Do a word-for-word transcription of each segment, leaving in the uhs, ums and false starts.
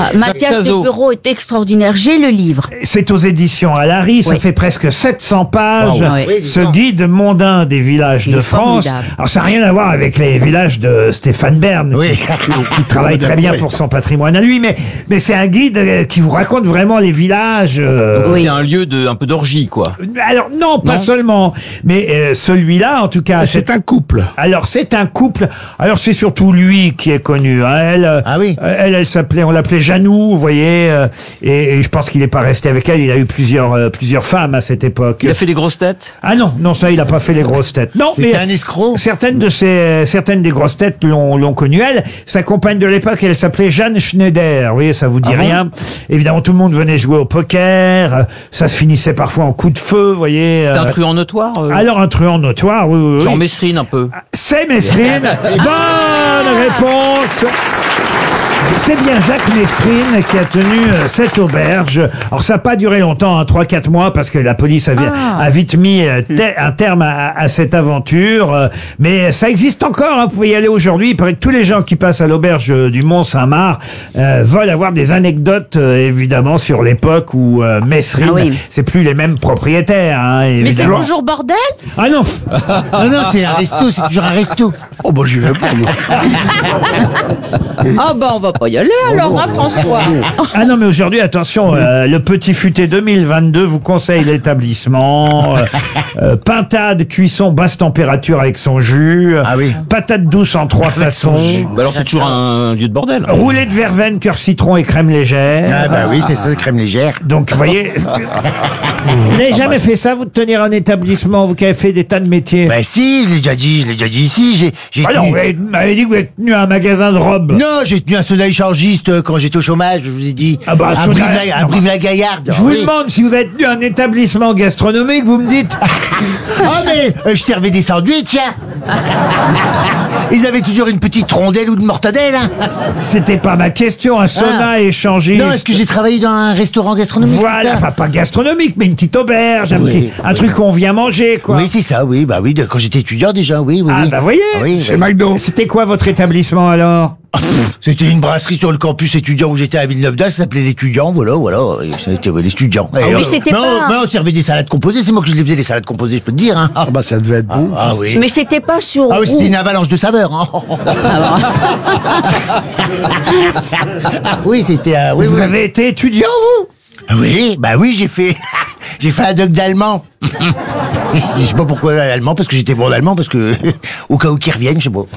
Ah, Mathias Despereaux est extraordinaire. J'ai le livre. C'est aux éditions Alary, ça Oui. fait presque sept cents pages, Wow. Oui, ce guide mondain des villages Il de est France. formidable. Alors ça n'a rien à voir avec les villages de Stéphane Bern, Oui. qui, qui travaille très bien pour son patrimoine à lui, mais, mais c'est un guide euh, qui vous raconte vraiment les villages. euh, Oui. C'est un lieu de un peu d'orgie, quoi. Alors non, pas seulement, mais euh, celui-là en tout cas. C'est un couple. Alors c'est un couple. Alors c'est surtout lui qui est connu. Hein. Elle, euh, Ah oui. euh, elle, elle s'appelait, on l'appelait Janou, vous voyez. euh, et, et je pense qu'il n'est pas resté avec elle. Il a eu plusieurs, euh, plusieurs femmes à cette époque. Il a fait des grosses têtes. Ah non, non ça il a pas fait les grosses têtes. Non, C'était mais un escroc. certaines de ces, certaines des grosses têtes l'ont, l'ont connu. Elle, sa compagne de l'époque, elle s'appelait Jeanne Schneider. Vous voyez, ça vous dit Ah bon rien. Évidemment, tout le monde venait jouer au poker. euh, Ça se finissait parfois en coup de feu, vous voyez. C'est un euh, truand notoire. euh, Alors un truand notoire, oui, oui, oui. Genre Messrine un peu. C'est Messrine. Bonne réponse. C'est bien Jacques Messrine qui a tenu euh, cette auberge. Alors ça n'a pas duré longtemps, hein, trois quatre mois, parce que la police avait, a vite mis euh, te- un terme à, à cette aventure. euh, Mais ça existe encore, hein, vous pouvez y aller aujourd'hui. Il paraît que tous les gens qui passent à l'auberge euh, du Mont-Saint-Marc euh, veulent avoir des anecdotes, euh, évidemment, sur l'époque où euh, Messrine, Ah oui. c'est plus les mêmes propriétaires. Hein, Mais c'est évidemment. toujours bordel? Ah non. Non, non, c'est un resto, c'est toujours un resto. Oh, bah, j'y vais pas, moi. Ah bah on va pas y aller alors, hein, François. Ah non, mais aujourd'hui, attention, euh, le Petit Futé deux mille vingt-deux vous conseille l'établissement. Euh, euh, pintade, cuisson, basse température avec son jus. Ah oui. Patate douce en trois façons. Bah alors c'est toujours un lieu de bordel. Roulé de verveine, cœur citron et crème légère. Ah, bah oui, c'est ça, crème légère. Donc, vous voyez, vous n'avez jamais fait ça, vous, de tenir un établissement, vous qui avez fait des tas de métiers? Bah si, je l'ai déjà dit, je l'ai déjà dit ici. J'ai, j'ai Ah non, tenu- vous avez- vous m'avez dit que vous êtes tenu à un magasin de robes. Non, j'ai tenu un soda échangiste euh, quand j'étais au chômage, je vous ai dit. Ah bah, à soda- Brive-la- à non, Brive-la-Gaillarde. Je vous Oui. demande si vous êtes tenu à un établissement gastronomique, vous me dites. Ah mais euh, je servais des sandwichs, tiens. Ils avaient toujours une petite rondelle ou de mortadelle, hein. C'était pas ma question, un sauna Ah. échangiste. Non, est-ce que j'ai travaillé dans un restaurant gastronomique? Voilà, c'est ça enfin pas gastronomique, mais une petite auberge, un, Oui, petit, un oui. truc qu'on vient manger, quoi. Oui, c'est ça, oui, bah oui, de- quand j'étais étudiant déjà, oui, oui. Ah, oui. bah voyez, Ah oui, chez oui. McDo. C'était quoi votre établissement alors? C'était une brasserie sur le campus étudiant où j'étais à Villeneuve-d'Ascq, ça s'appelait l'étudiant, voilà, voilà, et c'était ouais, l'étudiant. Ah oui, c'était non, pas- non, on servait des salades composées, c'est moi que je les faisais, les salades composées, je peux te dire, hein. Ah bah ça devait être beau. Ah oui. Mais c'était pas sur Ah oui, roue. c'était une avalanche de saveurs, hein. Ah oui, c'était, euh, oui, Vous oui. avez été étudiant, vous? Oui, bah oui, j'ai fait, j'ai fait un doc d'allemand. Je sais pas pourquoi allemand, parce que j'étais bon d'allemand, parce que, au cas où qu'ils reviennent, je sais pas.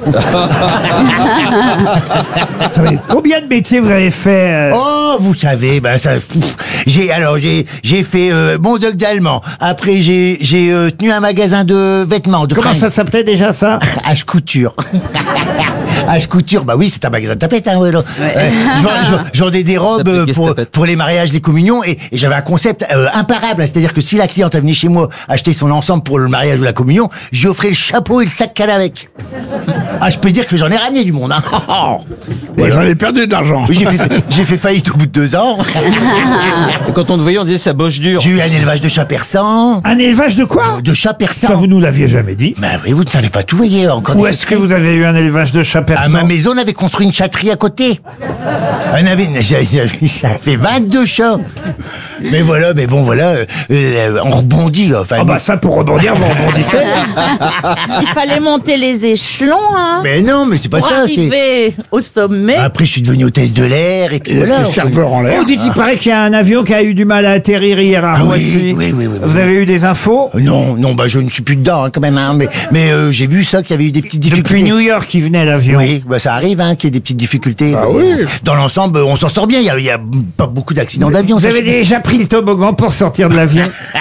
Vous savez, combien de métiers vous avez fait euh, Oh, vous savez, ben ça, pff, j'ai alors j'ai j'ai fait euh, mon doc d'allemand. Après j'ai j'ai euh, tenu un magasin de vêtements, de Comment fringues. ça s'appelait déjà ça? H couture. H couture, bah oui, c'est un magasin de tapettes, hein, ouais, là. Euh, je vends- je vends- je vendais des robes Tapette, euh, guest pour tapette. pour les mariages, les communions, et, et j'avais un concept euh, imparable, c'est-à-dire que si la cliente est venue chez moi acheter son ensemble pour le mariage ou la communion, je lui offrais le chapeau et le sac qu'elle a avec. Ah, je peux dire que j'en ai ramené du monde, hein. Et j'en ai perdu de l'argent. Oui, j'ai fait, j'ai fait faillite au bout de deux ans. Et quand on te voyait, on disait ça bosse dur. J'ai eu un élevage de chats persans. Un élevage de quoi? De chats persans. Ça, vous nous l'aviez jamais dit. Ben oui, vous ne savez pas tout, voyez, encore Où des est-ce que secrets. vous avez eu un élevage de chats À persans? ma maison, on avait construit une chatterie à côté. On avait, j'avais, j'avais vingt-deux chats. Mais voilà, mais bon, voilà, euh, euh, on rebondit, enfin. Ah bah ça, pour rebondir, vous rebondissez. Il fallait monter les échelons, hein, Mais non, mais c'est pas pour ça, c'est... arriver au sommet. Après, je suis devenu hôtesse de l'air, et puis Et voilà. puis serveur en l'air. Oh, dites, il paraît qu'il y a un avion qui a eu du mal à atterrir hier à Ah oui, Roissy. oui, oui, oui, oui, Vous oui. avez eu des infos? Euh, Non, non, bah je ne suis plus dedans, hein, quand même, hein, mais, mais euh, j'ai vu ça, qu'il y avait eu des petites difficultés. Depuis New York, il venait l'avion. Oui, bah ça arrive, hein, qu'il y ait des petites difficultés. Ah oui. Dans l'ensemble, on s'en sort bien. Il y a, il y a pas beaucoup d'accidents d'avion. Vous ça, avez je- déjà pris le toboggan pour sortir de l'avion?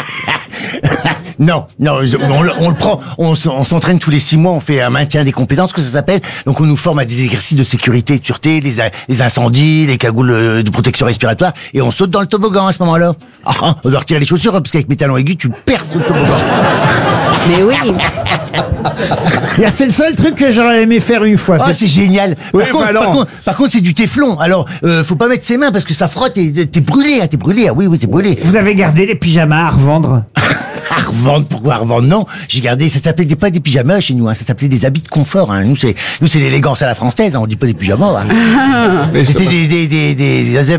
Non, non, on, le- on le prend, on, s- on s'entraîne tous les six mois, on fait un maintien des compétences, que ça s'appelle. Donc on nous forme à des exercices de sécurité et de sûreté, les, a- les incendies, les cagoules euh, de protection respiratoire, et on saute dans le toboggan à ce moment-là. Ah, ah, on doit retirer les chaussures, hein, parce qu'avec mes talons aigus, tu perces le toboggan. Mais oui. Et c'est le seul truc que j'aurais aimé faire une fois. Ah, c'est- c'est génial. Oui, par, contre, bah non. par, contre, par contre, c'est du téflon. Alors, euh, faut pas mettre ses mains parce que ça frotte et t'es brûlé, hein, t'es brûlé. Ah oui, oui, t'es brûlé. Vous avez gardé les pyjamas à revendre? À revendre, pourquoi à revendre? Non, j'ai gardé, ça s'appelait des- pas des pyjamas chez nous, hein, ça s'appelait des habits de confort. Hein. Nous, c'est, nous, c'est l'élégance à la française, hein, on dit pas des pyjamas. Hein. C'était des, des, des, des, des